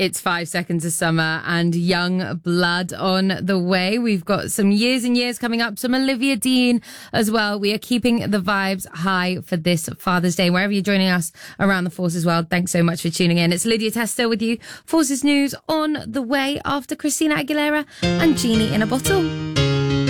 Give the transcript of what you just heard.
It's 5 Seconds of Summer and Young Blood on the way. We've got some Years and Years coming up, some Olivia Dean as well. We are keeping the vibes high for this Father's Day. Wherever you're joining us around the Forces world, thanks so much for tuning in. It's Lydia Tester with you. Forces News on the way after Christina Aguilera and Genie in a Bottle.